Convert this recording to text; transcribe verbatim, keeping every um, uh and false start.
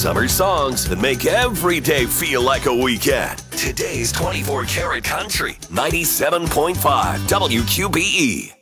summer songs that make every day feel like a weekend. Today's twenty-four karat country, ninety-seven point five W Q B E.